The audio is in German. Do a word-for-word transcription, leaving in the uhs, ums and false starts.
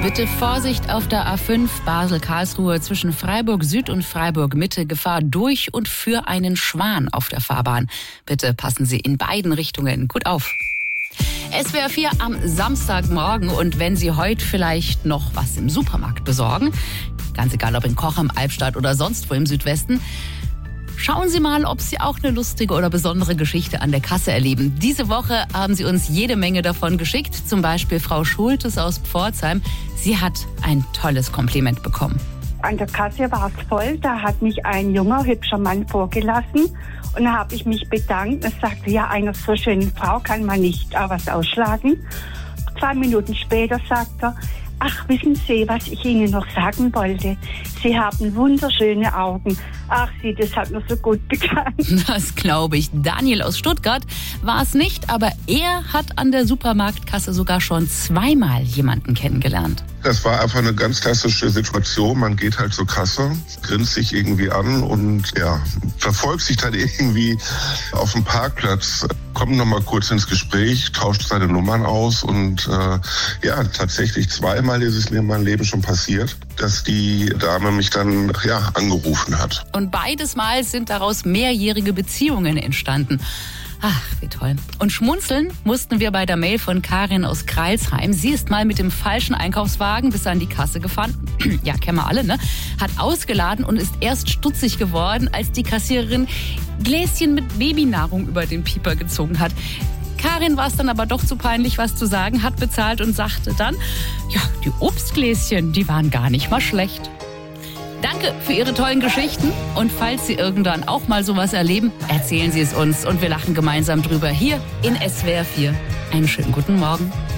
Bitte Vorsicht auf der A fünf Basel-Karlsruhe zwischen Freiburg Süd und Freiburg Mitte. Gefahr durch und für einen Schwan auf der Fahrbahn. Bitte passen Sie in beiden Richtungen gut auf. S W R vier am Samstagmorgen, und wenn Sie heute vielleicht noch was im Supermarkt besorgen, ganz egal ob in Cochem, Albstadt oder sonst wo im Südwesten, schauen Sie mal, ob Sie auch eine lustige oder besondere Geschichte an der Kasse erleben. Diese Woche haben Sie uns jede Menge davon geschickt. Zum Beispiel Frau Schultes aus Pforzheim. Sie hat ein tolles Kompliment bekommen. An der Kasse war es voll. Da hat mich ein junger, hübscher Mann vorgelassen. Und da habe ich mich bedankt und sagte, ja, einer so schönen Frau kann man nicht auch was ausschlagen. Zwei Minuten später sagt er, ach, wissen Sie, was ich Ihnen noch sagen wollte? Sie haben wunderschöne Augen. Ach, Sie, das hat mir so gut getan. Das glaube ich. Daniel aus Stuttgart war es nicht, aber er hat an der Supermarktkasse sogar schon zweimal jemanden kennengelernt. Das war einfach eine ganz klassische Situation. Man geht halt zur Kasse, grinst sich irgendwie an und ja, verfolgt sich dann irgendwie auf dem Parkplatz, kommt noch mal kurz ins Gespräch, tauscht seine Nummern aus und äh, ja, tatsächlich zweimal ist es mir in meinem Leben schon passiert, dass die Dame mich dann ja angerufen hat. Und beides Mal sind daraus mehrjährige Beziehungen entstanden. Ach, wie toll. Und schmunzeln mussten wir bei der Mail von Karin aus Kreilsheim. Sie ist mal mit dem falschen Einkaufswagen bis an die Kasse gefahren. Ja, kennen wir alle, ne? Hat ausgeladen und ist erst stutzig geworden, als die Kassiererin Gläschen mit Babynahrung über den Pieper gezogen hat. Karin war es dann aber doch zu peinlich, was zu sagen, hat bezahlt und sagte dann, ja, die Obstgläschen, die waren gar nicht mal schlecht. Danke für Ihre tollen Geschichten, und falls Sie irgendwann auch mal sowas erleben, erzählen Sie es uns und wir lachen gemeinsam drüber hier in S W R vier. Einen schönen guten Morgen.